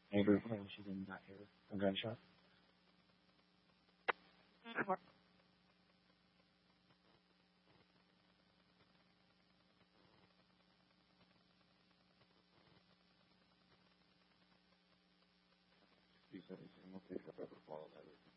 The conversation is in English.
Neighbor claims she did not hear a gunshot. She said, "I'm going to pick up a follow that."